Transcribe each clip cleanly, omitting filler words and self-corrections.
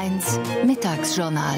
1 Mittagsjournal.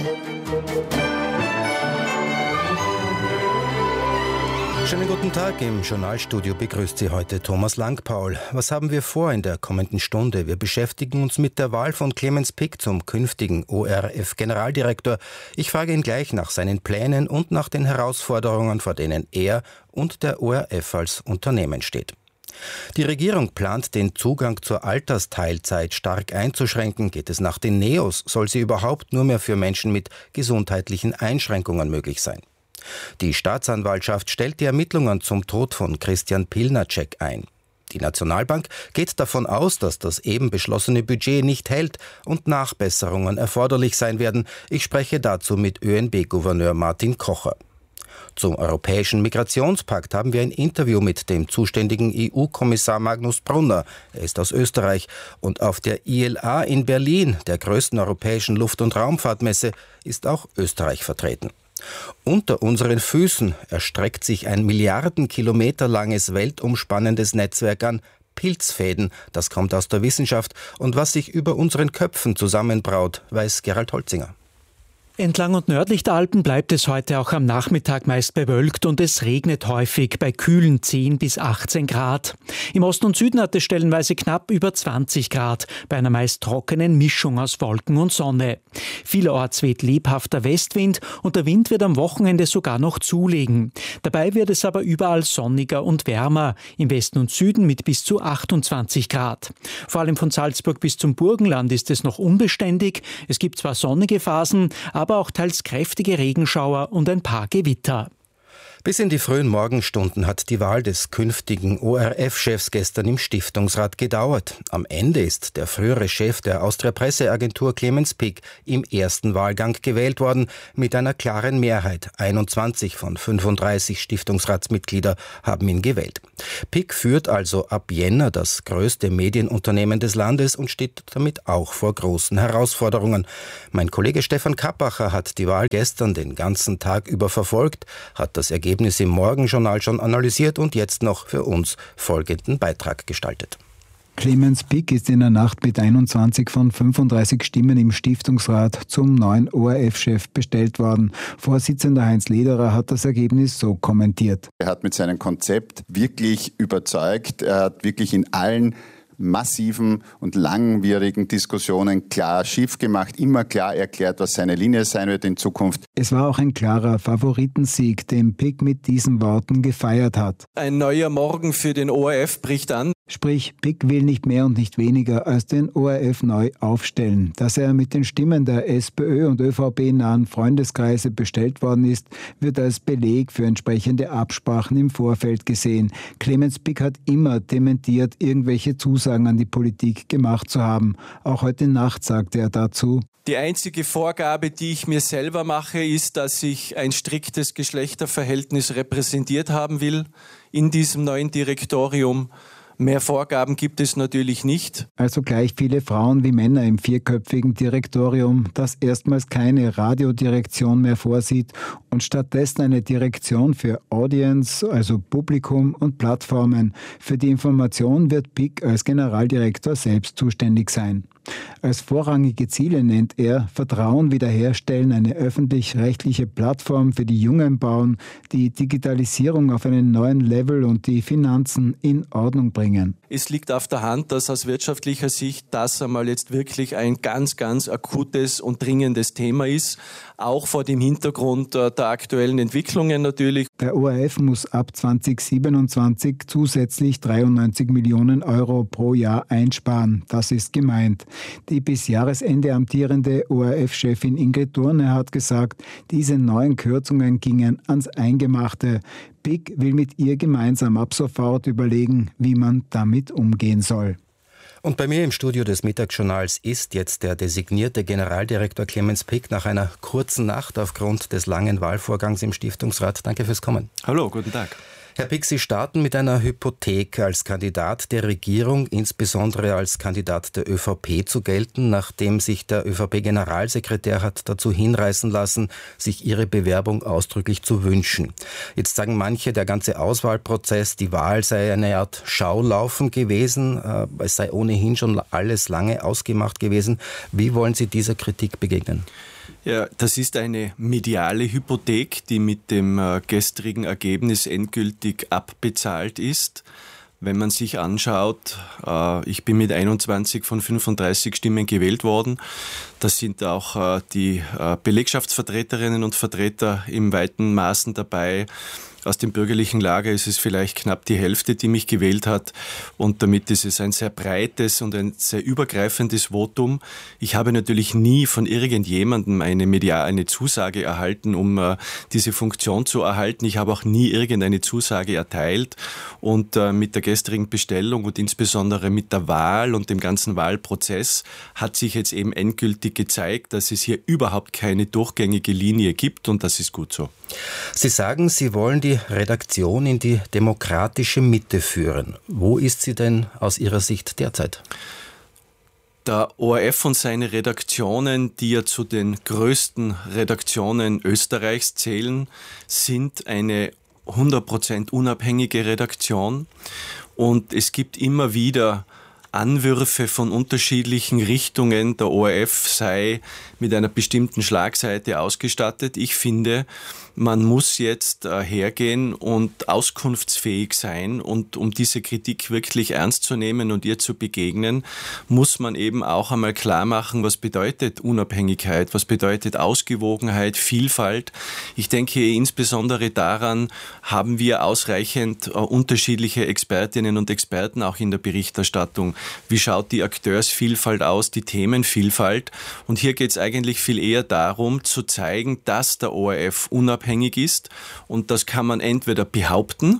Schönen guten Tag, im Journalstudio begrüßt Sie heute Thomas Langpaul. Was haben wir vor in der kommenden Stunde? Wir beschäftigen uns mit der Wahl von Clemens Pick zum künftigen ORF-Generaldirektor. Ich frage ihn gleich nach seinen Plänen und nach den Herausforderungen, vor denen er und der ORF als Unternehmen steht. Die Regierung plant, den Zugang zur Altersteilzeit stark einzuschränken. Geht es nach den NEOS, soll sie überhaupt nur mehr für Menschen mit gesundheitlichen Einschränkungen möglich sein. Die Staatsanwaltschaft stellt die Ermittlungen zum Tod von Christian Pilnacek ein. Die Nationalbank geht davon aus, dass das eben beschlossene Budget nicht hält und Nachbesserungen erforderlich sein werden. Ich spreche dazu mit ÖNB-Gouverneur Martin Kocher. Zum Europäischen Migrationspakt haben wir ein Interview mit dem zuständigen EU-Kommissar Magnus Brunner. Er ist aus Österreich. Und auf der ILA in Berlin, der größten europäischen Luft- und Raumfahrtmesse, ist auch Österreich vertreten. Unter unseren Füßen erstreckt sich ein milliardenkilometerlanges weltumspannendes Netzwerk an Pilzfäden. Das kommt aus der Wissenschaft. Und was sich über unseren Köpfen zusammenbraut, weiß Gerald Holzinger. Entlang und nördlich der Alpen bleibt es heute auch am Nachmittag meist bewölkt und es regnet häufig bei kühlen 10 bis 18 Grad. Im Osten und Süden hat es stellenweise knapp über 20 Grad, bei einer meist trockenen Mischung aus Wolken und Sonne. Vielerorts weht lebhafter Westwind und der Wind wird am Wochenende sogar noch zulegen. Dabei wird es aber überall sonniger und wärmer, im Westen und Süden mit bis zu 28 Grad. Vor allem von Salzburg bis zum Burgenland ist es noch unbeständig. Es gibt zwar sonnige Phasen, aber auch teils kräftige Regenschauer und ein paar Gewitter. Bis in die frühen Morgenstunden hat die Wahl des künftigen ORF-Chefs gestern im Stiftungsrat gedauert. Am Ende ist der frühere Chef der Austria-Presseagentur Clemens Pick im ersten Wahlgang gewählt worden, mit einer klaren Mehrheit. 21 von 35 Stiftungsratsmitglieder haben ihn gewählt. Pick führt also ab Jänner das größte Medienunternehmen des Landes und steht damit auch vor großen Herausforderungen. Mein Kollege Stefan Kappacher hat die Wahl gestern den ganzen Tag über verfolgt, hat das Ergebnis im Morgenjournal schon analysiert und jetzt noch für uns folgenden Beitrag gestaltet. Clemens Pick ist in der Nacht mit 21 von 35 Stimmen im Stiftungsrat zum neuen ORF-Chef bestellt worden. Vorsitzender Heinz Lederer hat das Ergebnis so kommentiert. Er hat mit seinem Konzept wirklich überzeugt. Er hat wirklich in allen massiven und langwierigen Diskussionen klar Schiff gemacht, immer klar erklärt, was seine Linie sein wird in Zukunft. Es war auch ein klarer Favoritensieg, den Pick mit diesen Worten gefeiert hat. Ein neuer Morgen für den ORF bricht an. Sprich, Pick will nicht mehr und nicht weniger als den ORF neu aufstellen. Dass er mit den Stimmen der SPÖ und ÖVP-nahen Freundeskreise bestellt worden ist, wird als Beleg für entsprechende Absprachen im Vorfeld gesehen. Clemens Pick hat immer dementiert, irgendwelche Zusagen an die Politik gemacht zu haben. Auch heute Nacht sagte er dazu: Die einzige Vorgabe, die ich mir selber mache, ist, dass ich ein striktes Geschlechterverhältnis repräsentiert haben will in diesem neuen Direktorium. Mehr Vorgaben gibt es natürlich nicht. Also gleich viele Frauen wie Männer im vierköpfigen Direktorium, das erstmals keine Radiodirektion mehr vorsieht und stattdessen eine Direktion für Audience, also Publikum und Plattformen. Für die Information wird Pick als Generaldirektor selbst zuständig sein. Als vorrangige Ziele nennt er Vertrauen wiederherstellen, eine öffentlich-rechtliche Plattform für die Jungen bauen, die Digitalisierung auf einen neuen Level und die Finanzen in Ordnung bringen. Es liegt auf der Hand, dass aus wirtschaftlicher Sicht das einmal jetzt wirklich ein ganz, ganz akutes und dringendes Thema ist, auch vor dem Hintergrund der aktuellen Entwicklungen natürlich. Der ORF muss ab 2027 zusätzlich 93 Millionen Euro pro Jahr einsparen. Das ist gemeint. Die bis Jahresende amtierende ORF-Chefin Ingrid Thurner hat gesagt, diese neuen Kürzungen gingen ans Eingemachte. Pick will mit ihr gemeinsam ab sofort überlegen, wie man damit umgehen soll. Und bei mir im Studio des Mittagsjournals ist jetzt der designierte Generaldirektor Clemens Pick nach einer kurzen Nacht aufgrund des langen Wahlvorgangs im Stiftungsrat. Danke fürs Kommen. Hallo, guten Tag. Herr Pick, Sie starten mit einer Hypothek, als Kandidat der Regierung, insbesondere als Kandidat der ÖVP zu gelten, nachdem sich der ÖVP-Generalsekretär hat dazu hinreißen lassen, sich Ihre Bewerbung ausdrücklich zu wünschen. Jetzt sagen manche, der ganze Auswahlprozess, die Wahl sei eine Art Schaulaufen gewesen, es sei ohnehin schon alles lange ausgemacht gewesen. Wie wollen Sie dieser Kritik begegnen? Ja, das ist eine mediale Hypothek, die mit dem gestrigen Ergebnis endgültig abbezahlt ist. Wenn man sich anschaut, ich bin mit 21 von 35 Stimmen gewählt worden. Das sind auch die Belegschaftsvertreterinnen und Vertreter im weiten Maßen dabei. Aus dem bürgerlichen Lager ist es vielleicht knapp die Hälfte, die mich gewählt hat. Und damit ist es ein sehr breites und ein sehr übergreifendes Votum. Ich habe natürlich nie von irgendjemandem eine Zusage erhalten, um diese Funktion zu erhalten. Ich habe auch nie irgendeine Zusage erteilt. Und mit der gestrigen Bestellung und insbesondere mit der Wahl und dem ganzen Wahlprozess hat sich jetzt eben endgültig gezeigt, dass es hier überhaupt keine durchgängige Linie gibt. Und das ist gut so. Sie sagen, Sie wollen die Redaktion in die demokratische Mitte führen. Wo ist sie denn aus Ihrer Sicht derzeit? Der ORF und seine Redaktionen, die ja zu den größten Redaktionen Österreichs zählen, sind eine 100% unabhängige Redaktion. Und es gibt immer wieder Anwürfe von unterschiedlichen Richtungen, der ORF sei mit einer bestimmten Schlagseite ausgestattet. Ich finde, man muss jetzt hergehen und auskunftsfähig sein, und um diese Kritik wirklich ernst zu nehmen und ihr zu begegnen, muss man eben auch einmal klar machen, was bedeutet Unabhängigkeit, was bedeutet Ausgewogenheit, Vielfalt. Ich denke insbesondere daran, haben wir ausreichend unterschiedliche Expertinnen und Experten auch in der Berichterstattung. Wie schaut die Akteursvielfalt aus, die Themenvielfalt? Und hier geht es eigentlich viel eher darum, zu zeigen, dass der ORF unabhängig ist, und das kann man entweder behaupten,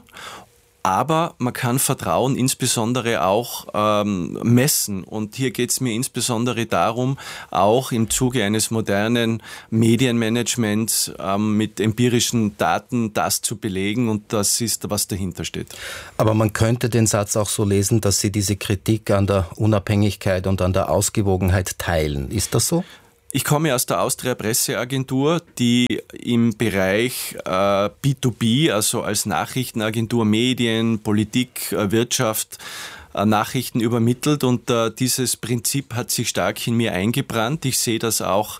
aber man kann Vertrauen insbesondere auch messen. Und hier geht es mir insbesondere darum, auch im Zuge eines modernen Medienmanagements mit empirischen Daten das zu belegen. Und das ist, was dahinter steht. Aber man könnte den Satz auch so lesen, dass Sie diese Kritik an der Unabhängigkeit und an der Ausgewogenheit teilen. Ist das so? Ich komme aus der Austria Presseagentur, die im Bereich B2B, also als Nachrichtenagentur, Medien, Politik, Wirtschaft, Nachrichten übermittelt, und dieses Prinzip hat sich stark in mir eingebrannt. Ich sehe das auch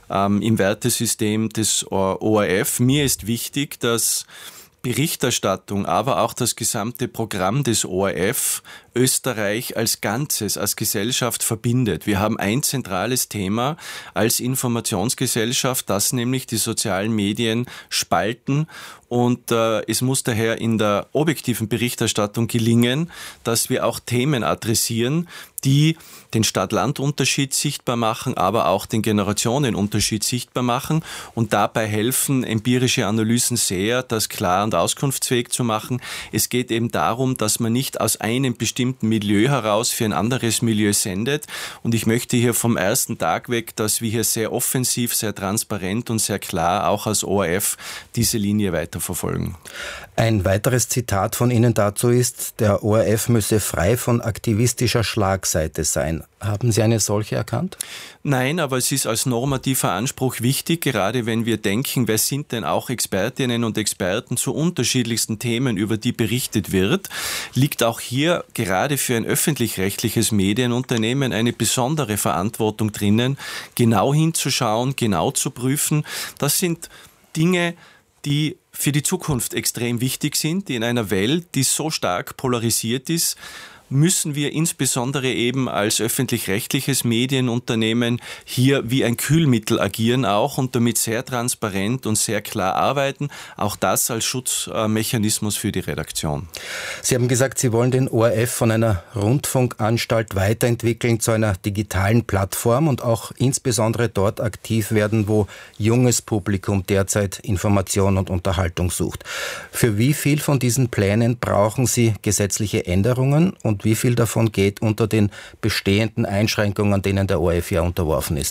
im Wertesystem des ORF. Mir ist wichtig, dass Berichterstattung, aber auch das gesamte Programm des ORF Österreich als Ganzes, als Gesellschaft verbindet. Wir haben ein zentrales Thema als Informationsgesellschaft, das nämlich die sozialen Medien spalten, und es muss daher in der objektiven Berichterstattung gelingen, dass wir auch Themen adressieren, die den Stadt-Land-Unterschied sichtbar machen, aber auch den Generationenunterschied sichtbar machen, und dabei helfen empirische Analysen sehr, das klar und auskunftsfähig zu machen. Es geht eben darum, dass man nicht aus einem bestimmten Milieu heraus für ein anderes Milieu sendet, und ich möchte hier vom ersten Tag weg, dass wir hier sehr offensiv, sehr transparent und sehr klar auch als ORF diese Linie weiterverfolgen. Ein weiteres Zitat von Ihnen dazu ist, der ORF müsse frei von aktivistischer Schlagseite sein. Haben Sie eine solche erkannt? Nein, aber es ist als normativer Anspruch wichtig, gerade wenn wir denken, wer sind denn auch Expertinnen und Experten zu unterschiedlichsten Themen, über die berichtet wird, liegt auch hier gerade für ein öffentlich-rechtliches Medienunternehmen eine besondere Verantwortung drinnen, genau hinzuschauen, genau zu prüfen. Das sind Dinge, die für die Zukunft extrem wichtig sind, die in einer Welt, die so stark polarisiert ist, müssen wir insbesondere eben als öffentlich-rechtliches Medienunternehmen hier wie ein Kühlmittel agieren auch und damit sehr transparent und sehr klar arbeiten. Auch das als Schutzmechanismus für die Redaktion. Sie haben gesagt, Sie wollen den ORF von einer Rundfunkanstalt weiterentwickeln zu einer digitalen Plattform und auch insbesondere dort aktiv werden, wo junges Publikum derzeit Information und Unterhaltung sucht. Für wie viel von diesen Plänen brauchen Sie gesetzliche Änderungen und wie viel davon geht unter den bestehenden Einschränkungen, denen der ORF ja unterworfen ist?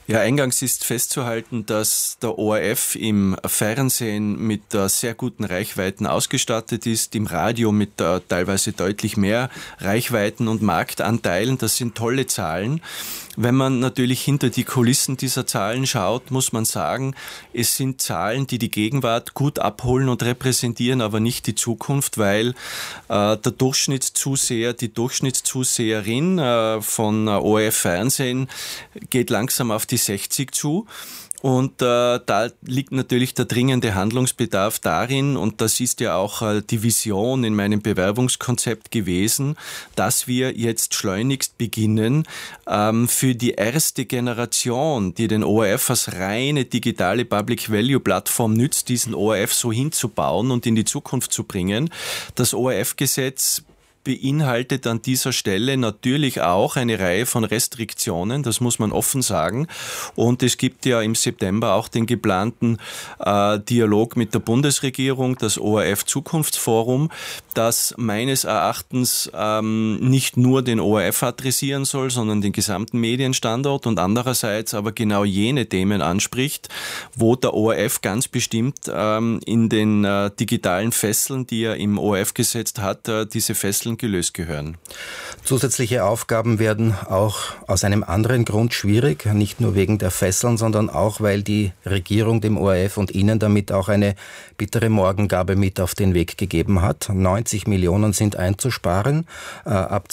Ja, eingangs ist festzuhalten, dass der ORF im Fernsehen mit sehr guten Reichweiten ausgestattet ist, im Radio mit teilweise deutlich mehr Reichweiten und Marktanteilen. Das sind tolle Zahlen. Wenn man natürlich hinter die Kulissen dieser Zahlen schaut, muss man sagen, es sind Zahlen, die die Gegenwart gut abholen und repräsentieren, aber nicht die Zukunft, weil der Durchschnittszuseher, die Durchschnittszuseherin von ORF Fernsehen geht langsam auf die 60 zu. Und da liegt natürlich der dringende Handlungsbedarf darin, und das ist ja auch die Vision in meinem Bewerbungskonzept gewesen, dass wir jetzt schleunigst beginnen, für die erste Generation, die den ORF als reine digitale Public-Value-Plattform nützt, diesen ORF so hinzubauen und in die Zukunft zu bringen. Das ORF-Gesetz beinhaltet an dieser Stelle natürlich auch eine Reihe von Restriktionen, das muss man offen sagen. Und es gibt ja im September auch den geplanten Dialog mit der Bundesregierung, das ORF Zukunftsforum, das meines Erachtens nicht nur den ORF adressieren soll, sondern den gesamten Medienstandort und andererseits aber genau jene Themen anspricht, wo der ORF ganz bestimmt in den digitalen Fesseln, die er im ORF gesetzt hat, diese Fesseln gelöst gehören. Zusätzliche Aufgaben werden auch aus einem anderen Grund schwierig, nicht nur wegen der Fesseln, sondern auch, weil die Regierung dem ORF und Ihnen damit auch eine bittere Morgengabe mit auf den Weg gegeben hat. 90 Millionen sind einzusparen ab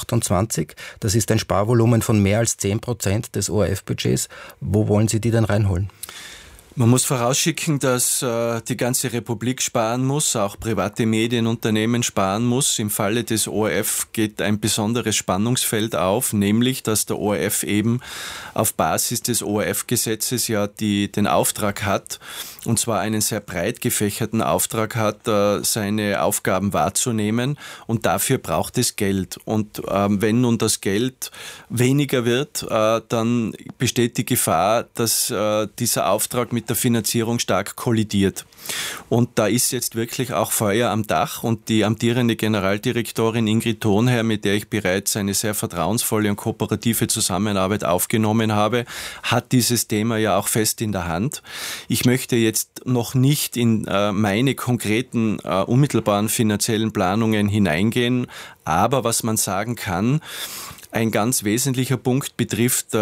2028. Das ist ein Sparvolumen von mehr als 10% des ORF-Budgets. Wo wollen Sie die denn reinholen? Man muss vorausschicken, dass die ganze Republik sparen muss, auch private Medienunternehmen sparen muss. Im Falle des ORF geht ein besonderes Spannungsfeld auf, nämlich, dass der ORF eben auf Basis des ORF-Gesetzes ja den Auftrag hat, und zwar einen sehr breit gefächerten Auftrag hat, seine Aufgaben wahrzunehmen, und dafür braucht es Geld. Und wenn nun das Geld weniger wird, dann besteht die Gefahr, dass dieser Auftrag mit der Finanzierung stark kollidiert. Und da ist jetzt wirklich auch Feuer am Dach, und die amtierende Generaldirektorin Ingrid Thonherr, mit der ich bereits eine sehr vertrauensvolle und kooperative Zusammenarbeit aufgenommen habe, hat dieses Thema ja auch fest in der Hand. Ich möchte jetzt noch nicht in meine konkreten unmittelbaren finanziellen Planungen hineingehen, aber was man sagen kann, ein ganz wesentlicher Punkt betrifft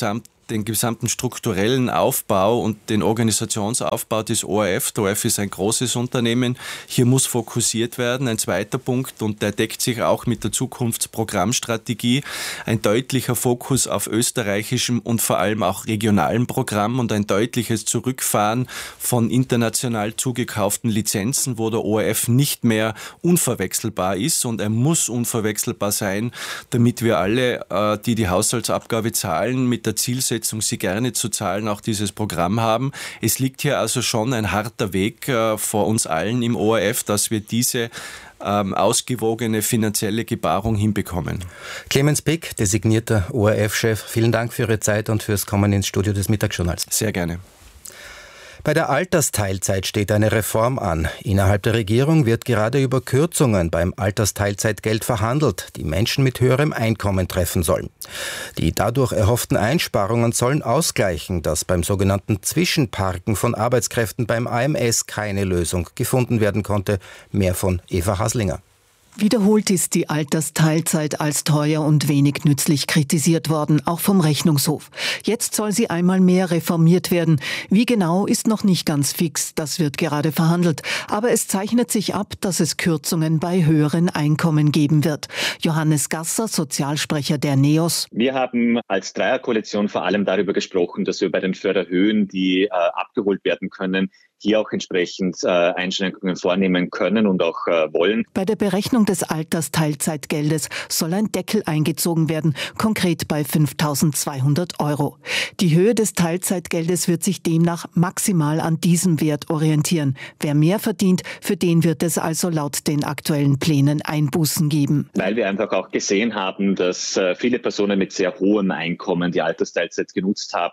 den gesamten strukturellen Aufbau und den Organisationsaufbau des ORF. Der ORF ist ein großes Unternehmen. Hier muss fokussiert werden. Ein zweiter Punkt, und der deckt sich auch mit der Zukunftsprogrammstrategie, ein deutlicher Fokus auf österreichischem und vor allem auch regionalem Programm und ein deutliches Zurückfahren von international zugekauften Lizenzen, wo der ORF nicht mehr unverwechselbar ist, und er muss unverwechselbar sein, damit wir alle, die Haushaltsabgabe zahlen, mit der Zielsetzung, sie gerne zu zahlen, auch dieses Programm haben. Es liegt hier also schon ein harter Weg vor uns allen im ORF, dass wir diese ausgewogene finanzielle Gebarung hinbekommen. Clemens Pick, designierter ORF-Chef, vielen Dank für Ihre Zeit und fürs Kommen ins Studio des Mittagsjournals. Sehr gerne. Bei der Altersteilzeit steht eine Reform an. Innerhalb der Regierung wird gerade über Kürzungen beim Altersteilzeitgeld verhandelt, die Menschen mit höherem Einkommen treffen sollen. Die dadurch erhofften Einsparungen sollen ausgleichen, dass beim sogenannten Zwischenparken von Arbeitskräften beim AMS keine Lösung gefunden werden konnte. Mehr von Eva Haslinger. Wiederholt ist die Altersteilzeit als teuer und wenig nützlich kritisiert worden, auch vom Rechnungshof. Jetzt soll sie einmal mehr reformiert werden. Wie genau ist noch nicht ganz fix, das wird gerade verhandelt. Aber es zeichnet sich ab, dass es Kürzungen bei höheren Einkommen geben wird. Johannes Gasser, Sozialsprecher der NEOS. Wir haben als Dreierkoalition vor allem darüber gesprochen, dass wir bei den Förderhöhen, die abgeholt werden können, hier auch entsprechend Einschränkungen vornehmen können und auch wollen. Bei der Berechnung des Altersteilzeitgeldes soll ein Deckel eingezogen werden, konkret bei 5.200 €. Die Höhe des Teilzeitgeldes wird sich demnach maximal an diesem Wert orientieren. Wer mehr verdient, für den wird es also laut den aktuellen Plänen Einbußen geben. Weil wir einfach auch gesehen haben, dass viele Personen mit sehr hohem Einkommen die Altersteilzeit genutzt haben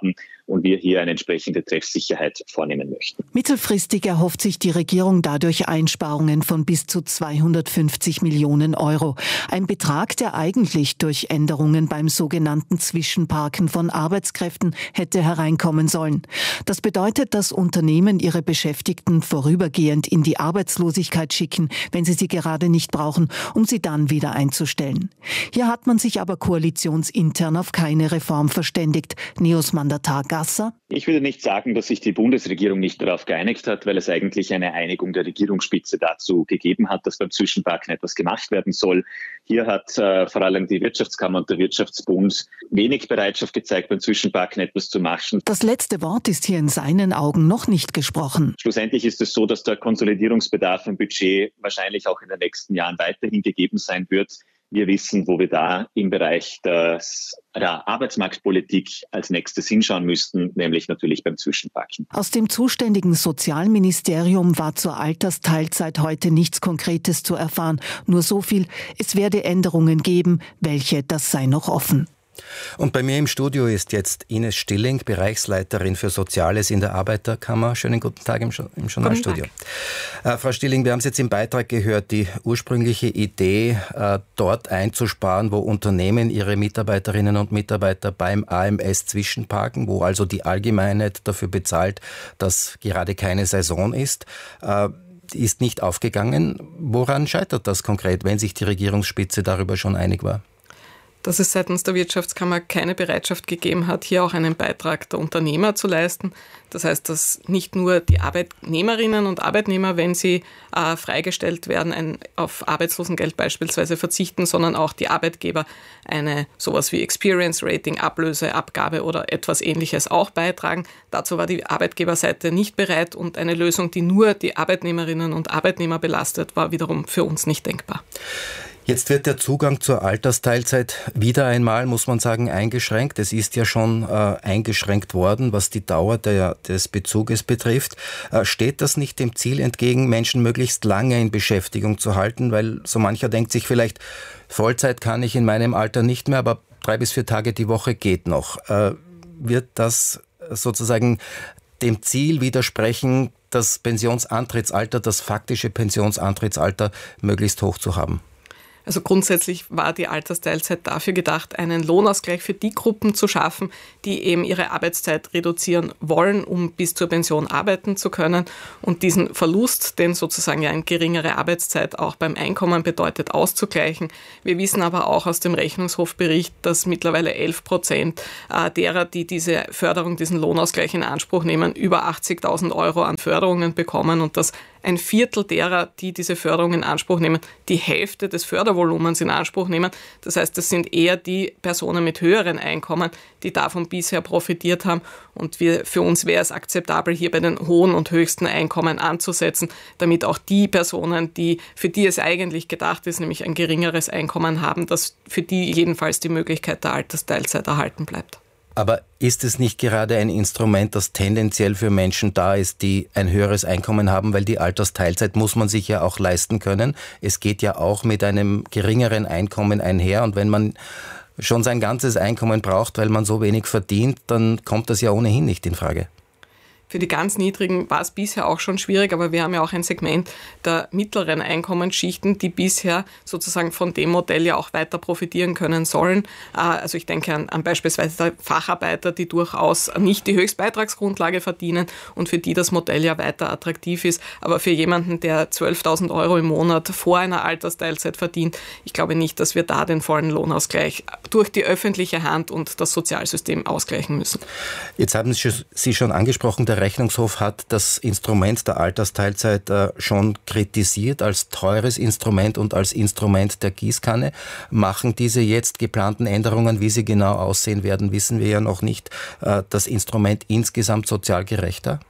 und wir hier eine entsprechende Treffsicherheit vornehmen möchten. Mittelfristig erhofft sich die Regierung dadurch Einsparungen von bis zu 250 Millionen Euro. Ein Betrag, der eigentlich durch Änderungen beim sogenannten Zwischenparken von Arbeitskräften hätte hereinkommen sollen. Das bedeutet, dass Unternehmen ihre Beschäftigten vorübergehend in die Arbeitslosigkeit schicken, wenn sie gerade nicht brauchen, um sie dann wieder einzustellen. Hier hat man sich aber koalitionsintern auf keine Reform verständigt. NEOS-Mandatar Gasser: Ich würde nicht sagen, dass sich die Bundesregierung nicht darauf geeinigt hat, weil es eigentlich eine Einigung der Regierungsspitze dazu gegeben hat, dass beim Zwischenparken etwas gemacht werden soll. Hier hat vor allem die Wirtschaftskammer und der Wirtschaftsbund wenig Bereitschaft gezeigt, beim Zwischenparken etwas zu machen. Das letzte Wort ist hier in seinen Augen noch nicht gesprochen. Schlussendlich ist es so, dass der Konsolidierungsbedarf im Budget wahrscheinlich auch in den nächsten Jahren weiterhin gegeben sein wird. Wir wissen, wo wir da im Bereich der Arbeitsmarktpolitik als nächstes hinschauen müssten, nämlich natürlich beim Zwischenparken. Aus dem zuständigen Sozialministerium war zur Altersteilzeit heute nichts Konkretes zu erfahren. Nur so viel: Es werde Änderungen geben. Welche, das sei noch offen. Und bei mir im Studio ist jetzt Ines Stilling, Bereichsleiterin für Soziales in der Arbeiterkammer. Schönen guten Tag im Journalstudio. Frau Stilling, wir haben es jetzt im Beitrag gehört, die ursprüngliche Idee, dort einzusparen, wo Unternehmen ihre Mitarbeiterinnen und Mitarbeiter beim AMS zwischenparken, wo also die Allgemeinheit dafür bezahlt, dass gerade keine Saison ist nicht aufgegangen. Woran scheitert das konkret, wenn sich die Regierungsspitze darüber schon einig war? Dass es seitens der Wirtschaftskammer keine Bereitschaft gegeben hat, hier auch einen Beitrag der Unternehmer zu leisten. Das heißt, dass nicht nur die Arbeitnehmerinnen und Arbeitnehmer, wenn sie freigestellt werden, auf Arbeitslosengeld beispielsweise verzichten, sondern auch die Arbeitgeber sowas wie Experience Rating, Ablöse, Abgabe oder etwas Ähnliches auch beitragen. Dazu war die Arbeitgeberseite nicht bereit und eine Lösung, die nur die Arbeitnehmerinnen und Arbeitnehmer belastet, war wiederum für uns nicht denkbar. Jetzt wird der Zugang zur Altersteilzeit wieder einmal, muss man sagen, eingeschränkt. Es ist ja schon eingeschränkt worden, was die Dauer des Bezuges betrifft. Steht das nicht dem Ziel entgegen, Menschen möglichst lange in Beschäftigung zu halten? Weil so mancher denkt sich vielleicht, Vollzeit kann ich in meinem Alter nicht mehr, aber 3 bis 4 Tage die Woche geht noch. Wird das sozusagen dem Ziel widersprechen, das Pensionsantrittsalter, das faktische Pensionsantrittsalter möglichst hoch zu haben? Also grundsätzlich war die Altersteilzeit dafür gedacht, einen Lohnausgleich für die Gruppen zu schaffen, die eben ihre Arbeitszeit reduzieren wollen, um bis zur Pension arbeiten zu können. Und diesen Verlust, den sozusagen ja eine geringere Arbeitszeit auch beim Einkommen bedeutet, auszugleichen. Wir wissen aber auch aus dem Rechnungshofbericht, dass mittlerweile 11% derer, die diese Förderung, diesen Lohnausgleich in Anspruch nehmen, über 80.000 Euro an Förderungen bekommen und dass ein Viertel derer, die diese Förderung in Anspruch nehmen, die Hälfte des Fördervolumens in Anspruch nehmen. Das heißt, das sind eher die Personen mit höheren Einkommen, die davon bisher profitiert haben. Und für uns wäre es akzeptabel, hier bei den hohen und höchsten Einkommen anzusetzen, damit auch die Personen, für die es eigentlich gedacht ist, nämlich ein geringeres Einkommen haben, dass für die jedenfalls die Möglichkeit der Altersteilzeit erhalten bleibt. Aber ist es nicht gerade ein Instrument, das tendenziell für Menschen da ist, die ein höheres Einkommen haben, weil die Altersteilzeit muss man sich ja auch leisten können. Es geht ja auch mit einem geringeren Einkommen einher und wenn man schon sein ganzes Einkommen braucht, weil man so wenig verdient, dann kommt das ja ohnehin nicht in Frage. Für die ganz Niedrigen war es bisher auch schon schwierig, aber wir haben ja auch ein Segment der mittleren Einkommensschichten, die bisher sozusagen von dem Modell ja auch weiter profitieren können sollen. Also ich denke an beispielsweise Facharbeiter, die durchaus nicht die Höchstbeitragsgrundlage verdienen und für die das Modell ja weiter attraktiv ist. Aber für jemanden, der 12.000 Euro im Monat vor einer Altersteilzeit verdient, ich glaube nicht, dass wir da den vollen Lohnausgleich durch die öffentliche Hand und das Sozialsystem ausgleichen müssen. Jetzt haben Sie schon angesprochen, der Rechnungshof hat das Instrument der Altersteilzeit schon kritisiert als teures Instrument und als Instrument der Gießkanne. Machen diese jetzt geplanten Änderungen, wie sie genau aussehen werden, wissen wir ja noch nicht, das Instrument insgesamt sozial gerechter?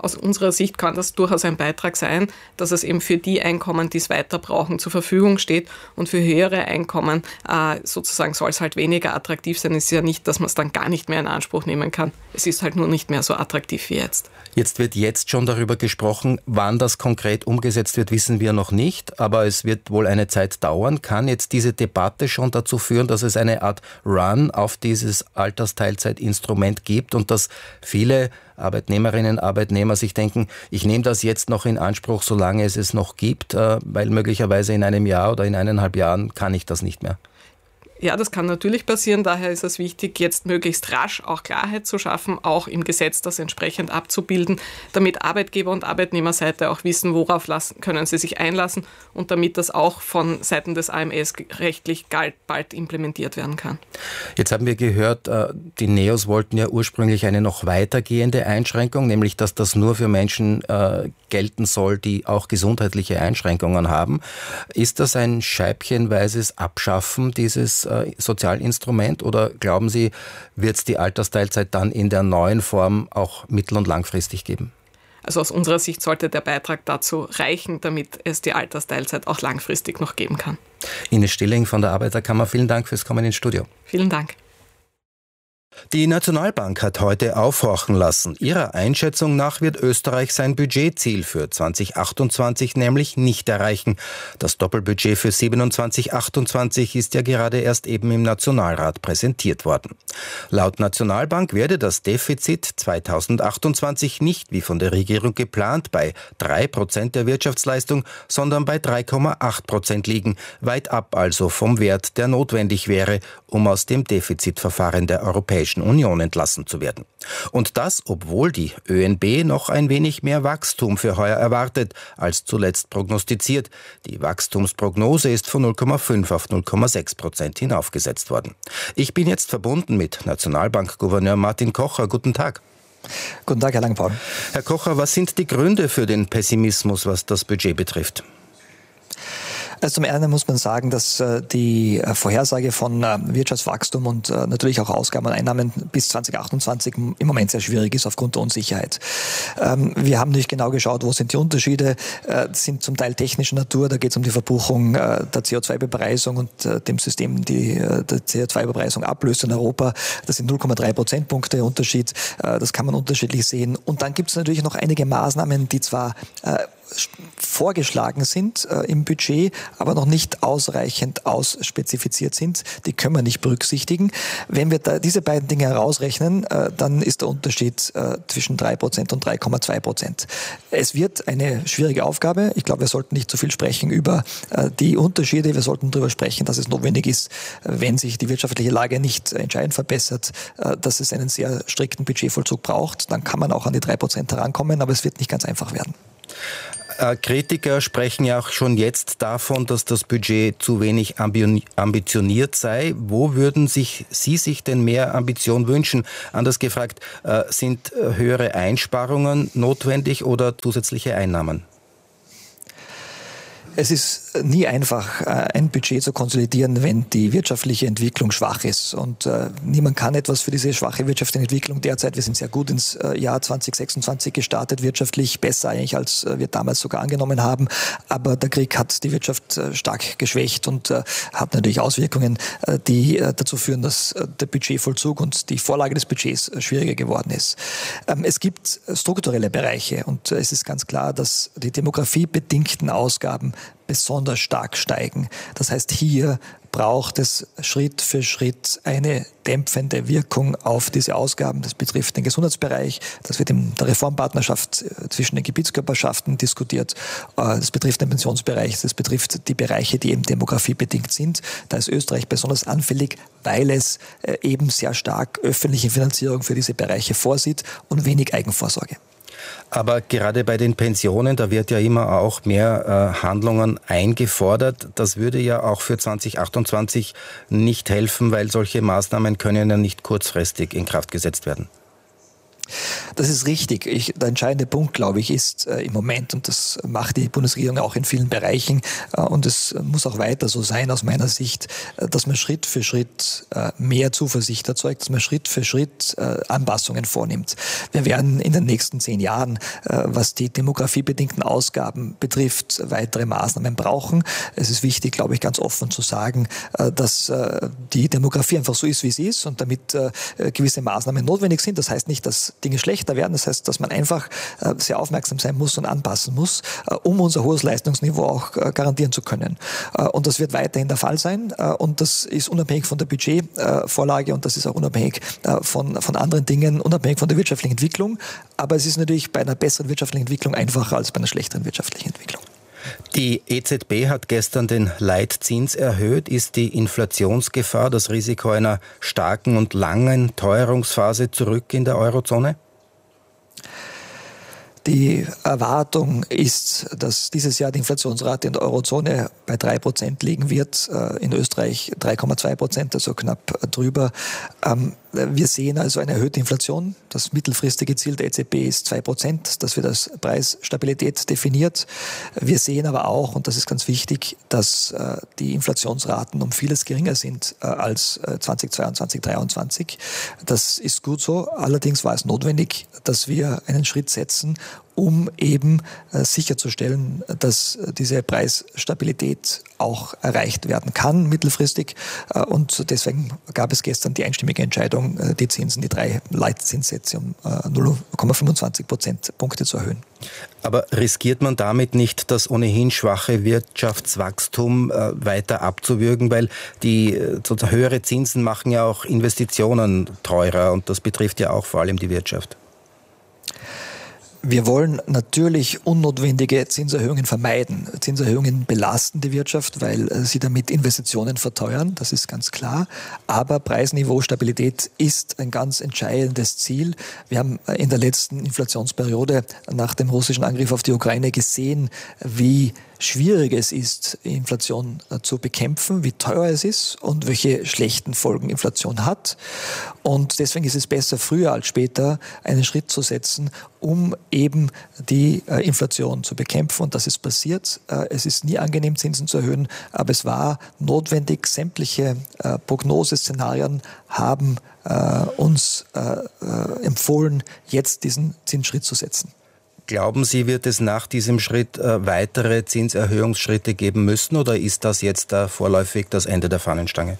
Aus unserer Sicht kann das durchaus ein Beitrag sein, dass es eben für die Einkommen, die es weiter brauchen, zur Verfügung steht, und für höhere Einkommen sozusagen soll es halt weniger attraktiv sein. Es ist ja nicht, dass man es dann gar nicht mehr in Anspruch nehmen kann. Es ist halt nur nicht mehr so attraktiv wie jetzt. Jetzt wird schon darüber gesprochen, wann das konkret umgesetzt wird, wissen wir noch nicht, aber es wird wohl eine Zeit dauern. Kann jetzt diese Debatte schon dazu führen, dass es eine Art Run auf dieses Altersteilzeitinstrument gibt und dass viele Arbeitnehmerinnen und Arbeitnehmer sich denken, ich nehme das jetzt noch in Anspruch, solange es es noch gibt, weil möglicherweise in einem Jahr oder in 1,5 Jahren kann ich das nicht mehr? Ja, das kann natürlich passieren. Daher ist es wichtig, jetzt möglichst rasch auch Klarheit zu schaffen, auch im Gesetz das entsprechend abzubilden, damit Arbeitgeber- und Arbeitnehmerseite auch wissen, worauf können sie sich einlassen und damit das auch von Seiten des AMS rechtlich bald implementiert werden kann. Jetzt haben wir gehört, die NEOS wollten ja ursprünglich eine noch weitergehende Einschränkung, nämlich dass das nur für Menschen gelten soll, die auch gesundheitliche Einschränkungen haben. Ist das ein scheibchenweises Abschaffen dieses Sozialinstrument oder glauben Sie, wird es die Altersteilzeit dann in der neuen Form auch mittel- und langfristig geben? Also aus unserer Sicht sollte der Beitrag dazu reichen, damit es die Altersteilzeit auch langfristig noch geben kann. Ines Stilling von der Arbeiterkammer, vielen Dank fürs Kommen ins Studio. Vielen Dank. Die Nationalbank hat heute aufhorchen lassen. Ihrer Einschätzung nach wird Österreich sein Budgetziel für 2028 nämlich nicht erreichen. Das Doppelbudget für 27/28 ist ja gerade erst eben im Nationalrat präsentiert worden. Laut Nationalbank werde das Defizit 2028 nicht wie von der Regierung geplant bei 3% der Wirtschaftsleistung, sondern bei 3,8% liegen, weit ab also vom Wert, der notwendig wäre, um aus dem Defizitverfahren der Europäischen Union entlassen zu werden. Und das, obwohl die ÖNB noch ein wenig mehr Wachstum für heuer erwartet, als zuletzt prognostiziert. Die Wachstumsprognose ist von 0,5 auf 0,6% hinaufgesetzt worden. Ich bin jetzt verbunden mit Nationalbankgouverneur Martin Kocher. Guten Tag. Guten Tag, Herr Langpaul. Herr Kocher, was sind die Gründe für den Pessimismus, was das Budget betrifft? Also zum einen muss man sagen, dass die Vorhersage von Wirtschaftswachstum und natürlich auch Ausgaben und Einnahmen bis 2028 im Moment sehr schwierig ist aufgrund der Unsicherheit. Wir haben nicht genau geschaut, wo sind die Unterschiede, sind zum Teil technischer Natur, da geht es um die Verbuchung der CO2-Bepreisung und dem System, die der CO2-Bepreisung ablöst in Europa. Das sind 0,3 Prozentpunkte Unterschied, das kann man unterschiedlich sehen. Und dann gibt es natürlich noch einige Maßnahmen, die zwar vorgeschlagen sind im Budget, aber noch nicht ausreichend ausspezifiziert sind. Die können wir nicht berücksichtigen. Wenn wir da diese beiden Dinge herausrechnen, dann ist der Unterschied zwischen 3% und 3,2%. Es wird eine schwierige Aufgabe. Ich glaube, wir sollten nicht zu viel sprechen über die Unterschiede. Wir sollten darüber sprechen, dass es notwendig ist, wenn sich die wirtschaftliche Lage nicht entscheidend verbessert, dass es einen sehr strikten Budgetvollzug braucht. Dann kann man auch an die 3% herankommen, aber es wird nicht ganz einfach werden. Kritiker sprechen ja auch schon jetzt davon, dass das Budget zu wenig ambitioniert sei. Wo würden Sie sich denn mehr Ambition wünschen? Anders gefragt, sind höhere Einsparungen notwendig oder zusätzliche Einnahmen? Es ist nie einfach, ein Budget zu konsolidieren, wenn die wirtschaftliche Entwicklung schwach ist. Und niemand kann etwas für diese schwache wirtschaftliche Entwicklung derzeit. Wir sind sehr gut ins Jahr 2026 gestartet, wirtschaftlich besser eigentlich, als wir damals sogar angenommen haben. Aber der Krieg hat die Wirtschaft stark geschwächt und hat natürlich Auswirkungen, die dazu führen, dass der Budgetvollzug und die Vorlage des Budgets schwieriger geworden ist. Es gibt strukturelle Bereiche und es ist ganz klar, dass die demografiebedingten Ausgaben besonders stark steigen. Das heißt, hier braucht es Schritt für Schritt eine dämpfende Wirkung auf diese Ausgaben. Das betrifft den Gesundheitsbereich, das wird in der Reformpartnerschaft zwischen den Gebietskörperschaften diskutiert, das betrifft den Pensionsbereich, das betrifft die Bereiche, die eben demografiebedingt sind. Da ist Österreich besonders anfällig, weil es eben sehr stark öffentliche Finanzierung für diese Bereiche vorsieht und wenig Eigenvorsorge. Aber gerade bei den Pensionen, da wird ja immer auch mehr Handlungen eingefordert. Das würde ja auch für 2028 nicht helfen, weil solche Maßnahmen können ja nicht kurzfristig in Kraft gesetzt werden. Das ist richtig. Der entscheidende Punkt, glaube ich, ist im Moment, und das macht die Bundesregierung auch in vielen Bereichen, und es muss auch weiter so sein aus meiner Sicht, dass man Schritt für Schritt mehr Zuversicht erzeugt, dass man Schritt für Schritt Anpassungen vornimmt. Wir werden in den nächsten 10 Jahren, was die demografiebedingten Ausgaben betrifft, weitere Maßnahmen brauchen. Es ist wichtig, glaube ich, ganz offen zu sagen, dass die Demografie einfach so ist, wie sie ist und damit gewisse Maßnahmen notwendig sind. Das heißt nicht, dass Dinge schlechter werden. Das heißt, dass man einfach sehr aufmerksam sein muss und anpassen muss, um unser hohes Leistungsniveau auch garantieren zu können. Und das wird weiterhin der Fall sein. Und das ist unabhängig von der Budgetvorlage und das ist auch unabhängig von anderen Dingen, unabhängig von der wirtschaftlichen Entwicklung. Aber es ist natürlich bei einer besseren wirtschaftlichen Entwicklung einfacher als bei einer schlechteren wirtschaftlichen Entwicklung. Die EZB hat gestern den Leitzins erhöht. Ist die Inflationsgefahr, das Risiko einer starken und langen Teuerungsphase zurück in der Eurozone? Die Erwartung ist, dass dieses Jahr die Inflationsrate in der Eurozone bei 3% liegen wird, in Österreich 3,2%, also knapp drüber. Wir sehen also eine erhöhte Inflation. Das mittelfristige Ziel der EZB ist 2%, das wird als Preisstabilität definiert. Wir sehen aber auch, und das ist ganz wichtig, dass die Inflationsraten um vieles geringer sind als 2022, 2023. Das ist gut so. Allerdings war es notwendig, dass wir einen Schritt setzen, um eben sicherzustellen, dass diese Preisstabilität auch erreicht werden kann mittelfristig. Und deswegen gab es gestern die einstimmige Entscheidung, die Zinsen, die 3 Leitzinssätze um 0,25 Prozentpunkte zu erhöhen. Aber riskiert man damit nicht, das ohnehin schwache Wirtschaftswachstum weiter abzuwürgen, weil die höhere Zinsen machen ja auch Investitionen teurer und das betrifft ja auch vor allem die Wirtschaft? Wir wollen natürlich unnotwendige Zinserhöhungen vermeiden. Zinserhöhungen belasten die Wirtschaft, weil sie damit Investitionen verteuern, das ist ganz klar. Aber Preisniveaustabilität ist ein ganz entscheidendes Ziel. Wir haben in der letzten Inflationsperiode nach dem russischen Angriff auf die Ukraine gesehen, wie schwierig es ist, Inflation zu bekämpfen, wie teuer es ist und welche schlechten Folgen Inflation hat. Und deswegen ist es besser, früher als später einen Schritt zu setzen, um eben die Inflation zu bekämpfen. Und das ist passiert. Es ist nie angenehm, Zinsen zu erhöhen, aber es war notwendig. Sämtliche Prognoseszenarien haben uns empfohlen, jetzt diesen Zinsschritt zu setzen. Glauben Sie, wird es nach diesem Schritt weitere Zinserhöhungsschritte geben müssen oder ist das jetzt vorläufig das Ende der Fahnenstange?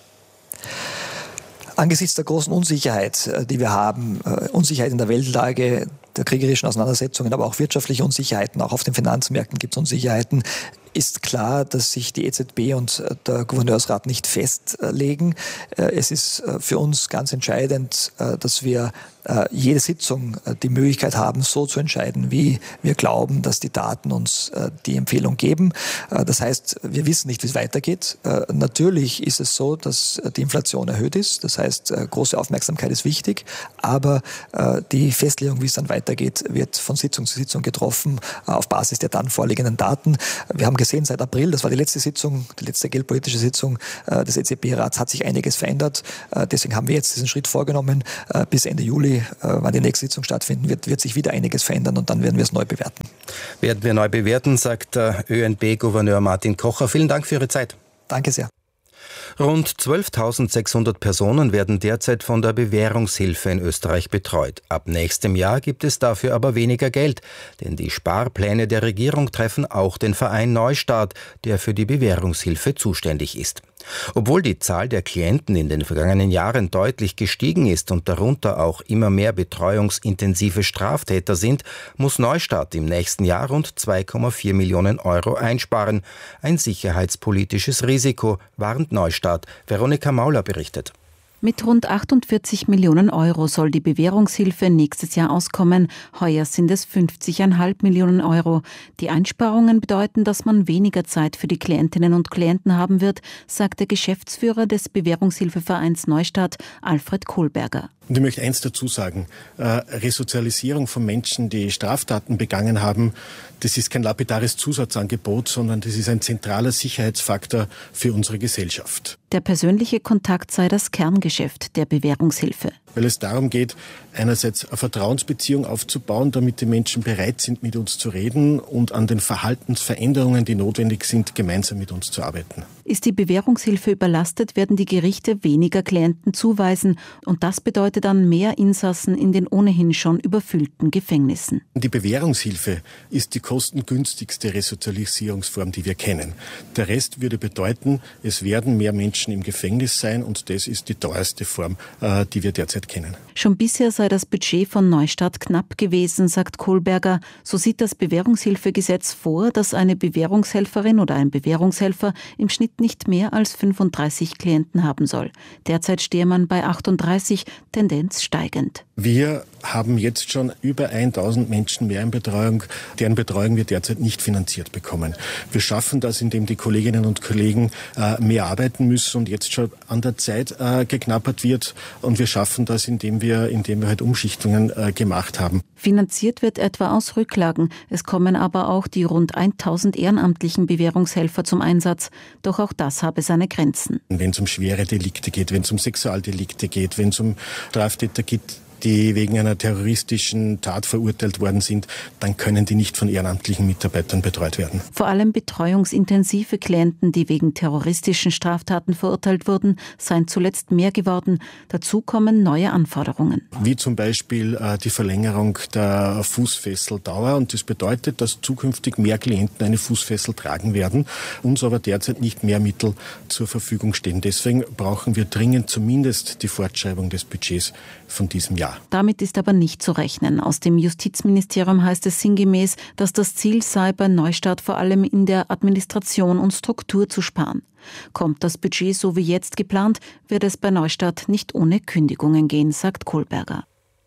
Angesichts der großen Unsicherheit, die wir haben, Unsicherheit in der Weltlage, der kriegerischen Auseinandersetzungen, aber auch wirtschaftliche Unsicherheiten, auch auf den Finanzmärkten gibt es Unsicherheiten, ist klar, dass sich die EZB und der Gouverneursrat nicht festlegen. Es ist für uns ganz entscheidend, dass wir jede Sitzung die Möglichkeit haben, so zu entscheiden, wie wir glauben, dass die Daten uns die Empfehlung geben. Das heißt, wir wissen nicht, wie es weitergeht. Natürlich ist es so, dass die Inflation erhöht ist. Das heißt, große Aufmerksamkeit ist wichtig. Aber die Festlegung, wie es dann weitergeht, wird von Sitzung zu Sitzung getroffen auf Basis der dann vorliegenden Daten. Wir haben gesehen, seit April, das war die letzte Sitzung, die letzte geldpolitische Sitzung des EZB-Rats, hat sich einiges verändert. Deswegen haben wir jetzt diesen Schritt vorgenommen. Bis Ende Juli, wann die nächste Sitzung stattfinden wird, wird sich wieder einiges verändern und dann werden wir es neu bewerten. Werden wir neu bewerten, sagt ÖNB-Gouverneur Martin Kocher. Vielen Dank für Ihre Zeit. Danke sehr. Rund 12.600 Personen werden derzeit von der Bewährungshilfe in Österreich betreut. Ab nächstem Jahr gibt es dafür aber weniger Geld, denn die Sparpläne der Regierung treffen auch den Verein Neustart, der für die Bewährungshilfe zuständig ist. Obwohl die Zahl der Klienten in den vergangenen Jahren deutlich gestiegen ist und darunter auch immer mehr betreuungsintensive Straftäter sind, muss Neustart im nächsten Jahr rund 2,4 Millionen Euro einsparen. Ein sicherheitspolitisches Risiko, warnt Neustart. Veronika Mauler berichtet. Mit rund 48 Millionen Euro soll die Bewährungshilfe nächstes Jahr auskommen. Heuer sind es 50,5 Millionen Euro. Die Einsparungen bedeuten, dass man weniger Zeit für die Klientinnen und Klienten haben wird, sagt der Geschäftsführer des Bewährungshilfevereins Neustart, Alfred Kohlberger. Und ich möchte eins dazu sagen, Resozialisierung von Menschen, die Straftaten begangen haben, das ist kein lapidares Zusatzangebot, sondern das ist ein zentraler Sicherheitsfaktor für unsere Gesellschaft. Der persönliche Kontakt sei das Kerngeschäft der Bewährungshilfe. weil es darum geht, einerseits eine Vertrauensbeziehung aufzubauen, damit die Menschen bereit sind, mit uns zu reden und an den Verhaltensveränderungen, die notwendig sind, gemeinsam mit uns zu arbeiten. Ist die Bewährungshilfe überlastet, werden die Gerichte weniger Klienten zuweisen und das bedeutet dann mehr Insassen in den ohnehin schon überfüllten Gefängnissen. Die Bewährungshilfe ist die kostengünstigste Resozialisierungsform, die wir kennen. Der Rest würde bedeuten, es werden mehr Menschen im Gefängnis sein und das ist die teuerste Form, die wir derzeit kennen. Schon bisher sei das Budget von Neustadt knapp gewesen, sagt Kohlberger. So sieht das Bewährungshilfegesetz vor, dass eine Bewährungshelferin oder ein Bewährungshelfer im Schnitt nicht mehr als 35 Klienten haben soll. Derzeit stehe man bei 38, Tendenz steigend. Wir haben jetzt schon über 1000 Menschen mehr in Betreuung, deren Betreuung wir derzeit nicht finanziert bekommen. Wir schaffen das, indem die Kolleginnen und Kollegen mehr arbeiten müssen und jetzt schon an der Zeit geknappert wird. Und wir schaffen das, indem wir halt Umschichtungen gemacht haben. Finanziert wird etwa aus Rücklagen. Es kommen aber auch die rund 1000 ehrenamtlichen Bewährungshelfer zum Einsatz. Doch auch das habe seine Grenzen. Wenn es um schwere Delikte geht, wenn es um Sexualdelikte geht, wenn es um Straftäter geht, die wegen einer terroristischen Tat verurteilt worden sind, dann können die nicht von ehrenamtlichen Mitarbeitern betreut werden. Vor allem betreuungsintensive Klienten, die wegen terroristischen Straftaten verurteilt wurden, seien zuletzt mehr geworden. Dazu kommen neue Anforderungen. Wie zum Beispiel die Verlängerung der Fußfesseldauer. Und das bedeutet, dass zukünftig mehr Klienten eine Fußfessel tragen werden, uns aber derzeit nicht mehr Mittel zur Verfügung stehen. Deswegen brauchen wir dringend zumindest die Fortschreibung des Budgets von diesem Jahr. Damit ist aber nicht zu rechnen. Aus dem Justizministerium heißt es sinngemäß, dass das Ziel sei, bei Neustadt vor allem in der Administration und Struktur zu sparen. Kommt das Budget so wie jetzt geplant, wird es bei Neustadt nicht ohne Kündigungen gehen, sagt Kohlberger.